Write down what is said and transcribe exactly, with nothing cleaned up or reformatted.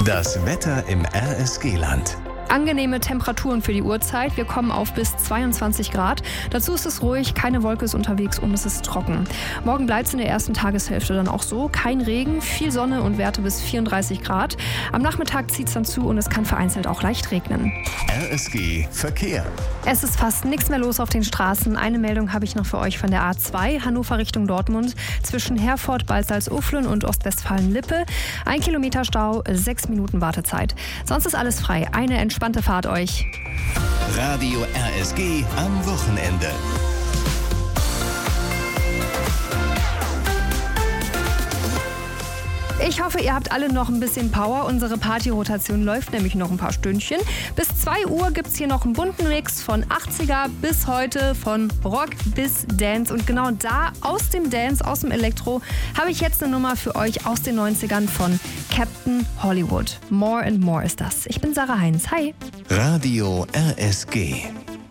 Das Wetter im R S G-Land. Angenehme Temperaturen für die Uhrzeit. Wir kommen auf bis zweiundzwanzig Grad. Dazu ist es ruhig, keine Wolke ist unterwegs und es ist trocken. Morgen bleibt es in der ersten Tageshälfte dann auch so. Kein Regen, viel Sonne und Werte bis vierunddreißig Grad. Am Nachmittag zieht es dann zu und es kann vereinzelt auch leicht regnen. R S G Verkehr. Es ist fast nichts mehr los auf den Straßen. Eine Meldung habe ich noch für euch von der A zwei, Hannover Richtung Dortmund, zwischen Herford, Bad Salzuflen und Ostwestfalen-Lippe. Ein Kilometer Stau, sechs Minuten Wartezeit. Sonst ist alles frei. Eine entspannte Fahrt euch. Radio R S G am Wochenende. Ich hoffe, ihr habt alle noch ein bisschen Power. Unsere Partyrotation läuft nämlich noch ein paar Stündchen. Bis zwei Uhr gibt es hier noch einen bunten Mix von achtziger bis heute, von Rock bis Dance. Und genau da, aus dem Dance, aus dem Elektro, habe ich jetzt eine Nummer für euch aus den neunzigern von Captain Hollywood. More and More ist das. Ich bin Sarah Heinz. Hi. Radio R S G.